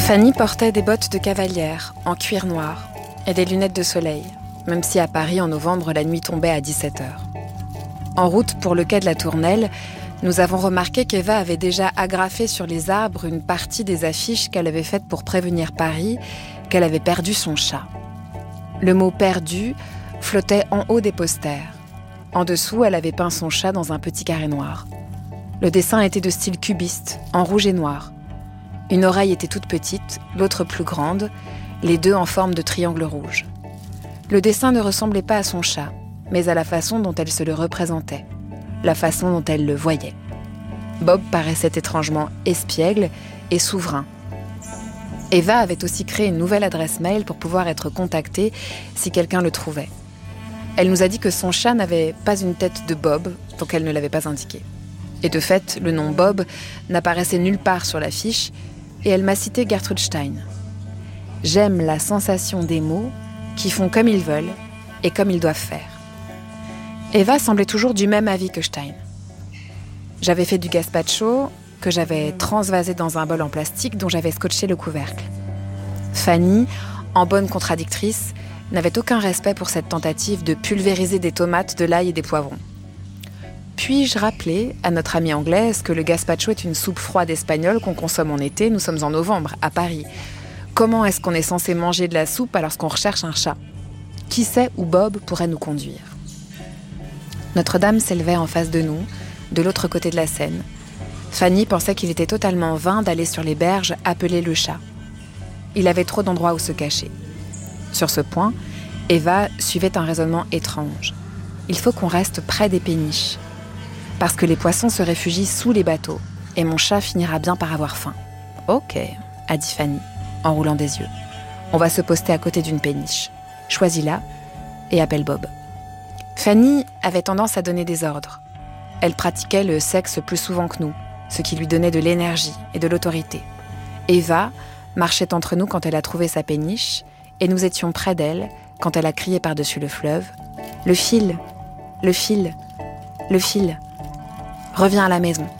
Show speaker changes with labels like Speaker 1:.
Speaker 1: Fanny portait des bottes de cavalière en cuir noir et des lunettes de soleil, même si à Paris, en novembre, la nuit tombait à 17h. En route pour le quai de la Tournelle, nous avons remarqué qu'Eva avait déjà agrafé sur les arbres une partie des affiches qu'elle avait faites pour prévenir Paris qu'elle avait perdu son chat. Le mot « perdu » flottait en haut des posters. En dessous, elle avait peint son chat dans un petit carré noir. Le dessin était de style cubiste, en rouge et noir. Une oreille était toute petite, l'autre plus grande, les deux en forme de triangle rouge. Le dessin ne ressemblait pas à son chat, mais à la façon dont elle se le représentait, la façon dont elle le voyait. Bob paraissait étrangement espiègle et souverain. Eva avait aussi créé une nouvelle adresse mail pour pouvoir être contactée si quelqu'un le trouvait. Elle nous a dit que son chat n'avait pas une tête de Bob, donc elle ne l'avait pas indiqué. Et de fait, le nom Bob n'apparaissait nulle part sur l'affiche, et elle m'a cité Gertrude Stein. J'aime la sensation des mots qui font comme ils veulent et comme ils doivent faire. Eva semblait toujours du même avis que Stein. J'avais fait du gazpacho que j'avais transvasé dans un bol en plastique dont j'avais scotché le couvercle. Fanny, en bonne contradictrice, n'avait aucun respect pour cette tentative de pulvériser des tomates, de l'ail et des poivrons. Puis-je rappeler à notre amie anglaise que le gazpacho est une soupe froide espagnole qu'on consomme en été, nous sommes en novembre, à Paris. Comment est-ce qu'on est censé manger de la soupe alors qu'on recherche un chat ? Qui sait où Bob pourrait nous conduire ? Notre-Dame s'élevait en face de nous, de l'autre côté de la Seine. Fanny pensait qu'il était totalement vain d'aller sur les berges appeler le chat. Il avait trop d'endroits où se cacher. Sur ce point, Eva suivait un raisonnement étrange. Il faut qu'on reste près des péniches. Parce que les poissons se réfugient sous les bateaux, et mon chat finira bien par avoir faim. « Ok », a dit Fanny, en roulant des yeux. « On va se poster à côté d'une péniche. Choisis-la et appelle Bob. » Fanny avait tendance à donner des ordres. Elle pratiquait le sexe plus souvent que nous, ce qui lui donnait de l'énergie et de l'autorité. Eva marchait entre nous quand elle a trouvé sa péniche, et nous étions près d'elle quand elle a crié par-dessus le fleuve « Le fil, le fil, le fil !» Reviens à la maison.